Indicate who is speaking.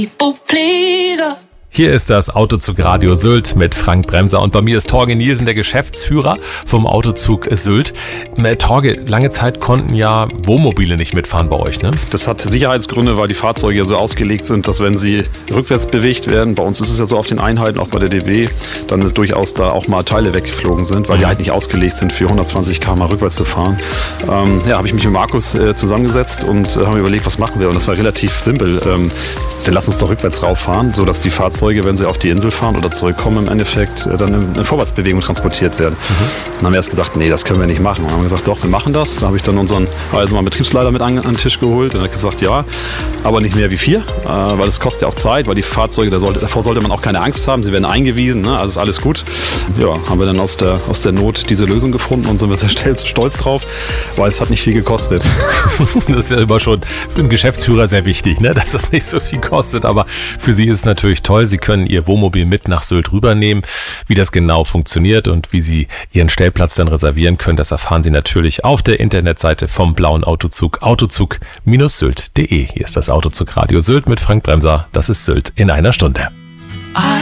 Speaker 1: Hier ist das Autozug Radio Sylt mit Frank Bremser und bei mir ist Torge Nielsen, der Geschäftsführer vom Autozug Sylt. Torge, lange Zeit konnten ja Wohnmobile nicht mitfahren bei euch, ne?
Speaker 2: Das hat Sicherheitsgründe, weil die Fahrzeuge ja so ausgelegt sind, dass wenn sie rückwärts bewegt werden, bei uns ist es ja so auf den Einheiten, auch bei der DW, dann ist durchaus da auch mal Teile weggeflogen sind, weil die halt nicht ausgelegt sind, für 120 km/h rückwärts zu fahren. Habe ich mich mit Markus zusammengesetzt und haben überlegt, was machen wir? Und das war relativ simpel. Dann lass uns doch rückwärts rauffahren, sodass die Fahrzeuge, wenn sie auf die Insel fahren oder zurückkommen, im Endeffekt dann in Vorwärtsbewegung transportiert werden. Dann haben wir erst gesagt, nee, das können wir nicht machen. Dann haben wir gesagt, doch, wir machen das. Da habe ich dann unseren Betriebsleiter mit an den Tisch geholt und er hat gesagt, ja, aber nicht mehr wie 4, weil es kostet ja auch Zeit, weil die Fahrzeuge, davor sollte man auch keine Angst haben, sie werden eingewiesen, ne? Also ist alles gut. Ja, haben wir dann aus der Not diese Lösung gefunden und sind wir sehr stolz drauf, weil es hat nicht viel gekostet.
Speaker 1: Das ist ja immer schon für einen Geschäftsführer sehr wichtig, ne? Dass das nicht so viel kostet, aber für Sie ist es natürlich toll. Sie können Ihr Wohnmobil mit nach Sylt rübernehmen. Wie das genau funktioniert und wie Sie Ihren Stellplatz dann reservieren können, das erfahren Sie natürlich auf der Internetseite vom blauen Autozug, autozug-sylt.de. Hier ist das Autozug Radio Sylt mit Frank Bremser. Das ist Sylt in einer Stunde.